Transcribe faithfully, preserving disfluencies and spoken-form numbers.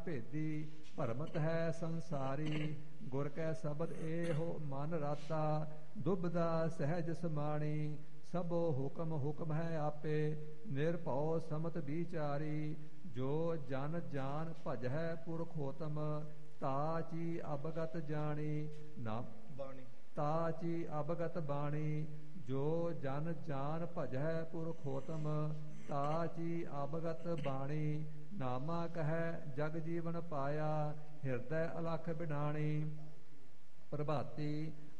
ਭੇਦੀ ਭਰਮਤ ਹੈ ਸੰਸਾਰੀ। ਗੁਰ ਕੈ ਸ਼ਬਦ ਏਹੋ ਮਨ ਰਾਤਾ ਦੁਬਦਾ ਸਹਿਜ ਸਮਾਣੀ। ਸਭੋ ਹੁਕਮ ਹੁਕਮ ਹੈ ਆਪੇ ਨਿਰਭਉ ਸਮਤ ਵਿਚਾਰੀ। ਜੋ ਜਨ ਜਾਨ ਭਜ ਹੈ ਪੁਰਖ ਹੋਤਮ ਤਾਚੀ ਅਬਗਤ ਜਾਣੀ ਨਾ ਬਾਣੀ ਤਾਚੀ ਅਬਗਤ ਬਾਣੀ। ਜੋ ਜਨ ਜਾਨ ਭਜੈ ਪੁਰਖ ਹੋਤਮ ਤਾਚੀ ਅਬਗਤ ਬਾਣੀ। ਨਾਮਾ ਕਹੈ ਜਗ ਜੀਵਨ ਪਾਇਆ ਹਿਰਦੈ ਅਲਖ ਬਿਡਾਣੀ। ਪ੍ਰਭਾਤੀ